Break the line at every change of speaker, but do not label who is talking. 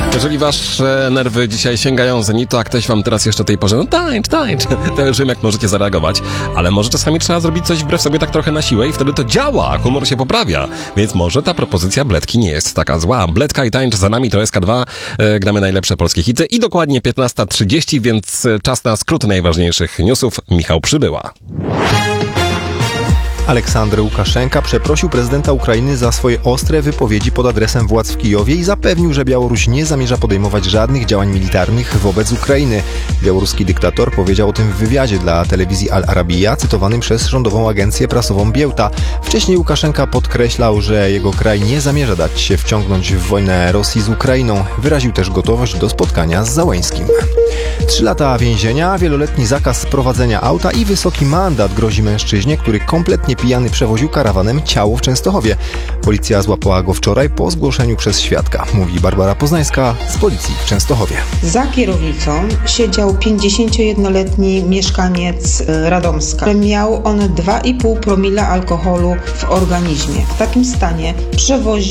Jeżeli wasze nerwy dzisiaj sięgają zenitu, a ktoś wam teraz jeszcze tej porze, no tańcz, to już wiem, jak możecie zareagować, ale może czasami trzeba zrobić coś wbrew sobie tak trochę na siłę i wtedy to działa, humor się poprawia, więc może ta propozycja Bledki nie jest taka zła. Bledka i tańcz za nami, to SK2, gramy najlepsze polskie hity i dokładnie 15:30, więc czas na skrót najważniejszych newsów. Michał Przybyła.
Aleksander Łukaszenka przeprosił prezydenta Ukrainy za swoje ostre wypowiedzi pod adresem władz w Kijowie i zapewnił, że Białoruś nie zamierza podejmować żadnych działań militarnych wobec Ukrainy. Białoruski dyktator powiedział o tym w wywiadzie dla telewizji Al Arabiya, cytowanym przez rządową agencję prasową Białta. Wcześniej Łukaszenka podkreślał, że jego kraj nie zamierza dać się wciągnąć w wojnę Rosji z Ukrainą. Wyraził też gotowość do spotkania z Załęskim. 3 lata więzienia, wieloletni zakaz prowadzenia auta i wysoki mandat grozi mężczyźnie, który kompletnie pijany przewoził karawanem ciało w Częstochowie. Policja złapała go wczoraj po zgłoszeniu przez świadka, mówi Barbara Poznańska z policji w Częstochowie.
Za kierownicą siedział 51-letni mieszkaniec Radomska. Miał on 2,5 promila alkoholu w organizmie. W takim stanie przewoził